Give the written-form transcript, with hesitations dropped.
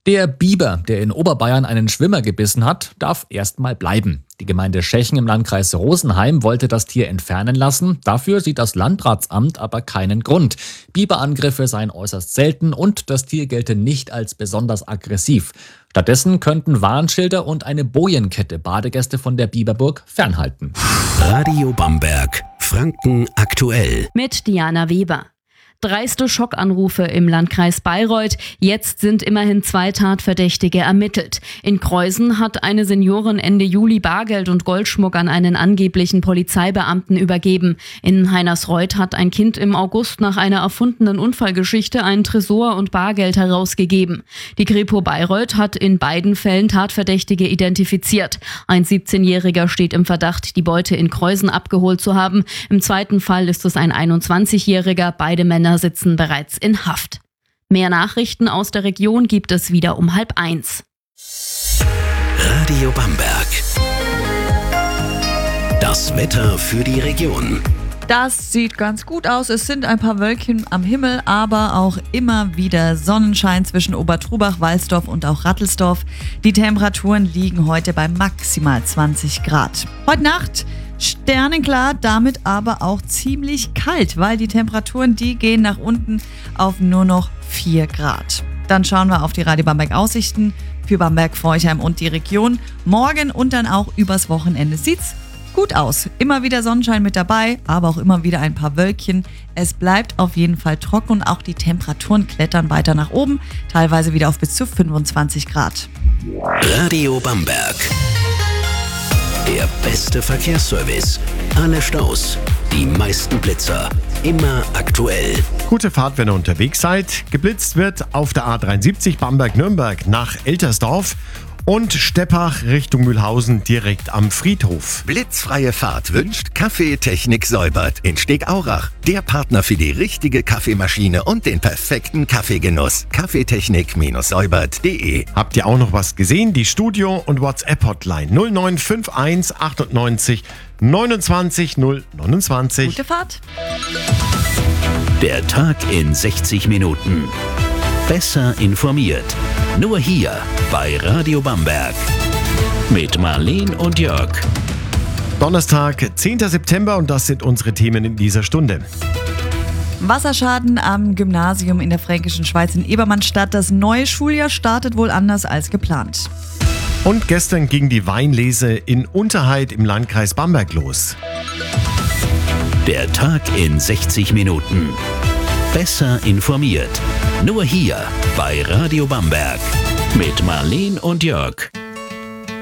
Der Biber, der in Oberbayern einen Schwimmer gebissen hat, darf erstmal bleiben. Die Gemeinde Schechen im Landkreis Rosenheim wollte das Tier entfernen lassen. Dafür sieht das Landratsamt aber keinen Grund. Biberangriffe seien äußerst selten und das Tier gelte nicht als besonders aggressiv. Stattdessen könnten Warnschilder und eine Bojenkette Badegäste von der Biberburg fernhalten. Radio Bamberg, Franken aktuell. Mit Diana Weber. Dreiste Schockanrufe im Landkreis Bayreuth. Jetzt sind immerhin 2 Tatverdächtige ermittelt. In Kreusen hat eine Seniorin Ende Juli Bargeld und Goldschmuck an einen angeblichen Polizeibeamten übergeben. In Heinersreuth hat ein Kind im August nach einer erfundenen Unfallgeschichte einen Tresor und Bargeld herausgegeben. Die Kripo Bayreuth hat in beiden Fällen Tatverdächtige identifiziert. Ein 17-Jähriger steht im Verdacht, die Beute in Kreusen abgeholt zu haben. Im zweiten Fall ist es ein 21-Jähriger. Beide Männer sitzen bereits in Haft. Mehr Nachrichten aus der Region gibt es wieder um 12:30. Radio Bamberg. Das Wetter für die Region. Das sieht ganz gut aus. Es sind ein paar Wölkchen am Himmel, aber auch immer wieder Sonnenschein zwischen Obertrubach, Walsdorf und auch Rattelsdorf. Die Temperaturen liegen heute bei maximal 20 Grad. Heute Nacht sternenklar, damit aber auch ziemlich kalt, weil die Temperaturen, die gehen nach unten auf nur noch 4 Grad. Dann schauen wir auf die Radio Bamberg Aussichten für Bamberg, Forchheim und die Region. Morgen und dann auch übers Wochenende sieht's gut aus. Immer wieder Sonnenschein mit dabei, aber auch immer wieder ein paar Wölkchen. Es bleibt auf jeden Fall trocken und auch die Temperaturen klettern weiter nach oben, teilweise wieder auf bis zu 25 Grad. Radio Bamberg. Der beste Verkehrsservice. Alle Staus, die meisten Blitzer. Immer aktuell. Gute Fahrt, wenn ihr unterwegs seid. Geblitzt wird auf der A73 Bamberg-Nürnberg nach Eltersdorf und Steppach Richtung Mühlhausen direkt am Friedhof. Blitzfreie Fahrt wünscht Kaffee Technik Säubert in Stegaurach. Der Partner für die richtige Kaffeemaschine und den perfekten Kaffeegenuss. Kaffeetechnik-säubert.de. Habt ihr auch noch was gesehen? Die Studio- und WhatsApp-Hotline 0951 98 29 029. Gute Fahrt. Der Tag in 60 Minuten. Besser informiert. Nur hier bei Radio Bamberg. Mit Marleen und Jörg. Donnerstag, 10. September und das sind unsere Themen in dieser Stunde. Wasserschaden am Gymnasium in der Fränkischen Schweiz in Ebermannstadt. Das neue Schuljahr startet wohl anders als geplant. Und gestern ging die Weinlese in Unterheit im Landkreis Bamberg los. Der Tag in 60 Minuten. Besser informiert. Nur hier bei Radio Bamberg. Mit Marleen und Jörg.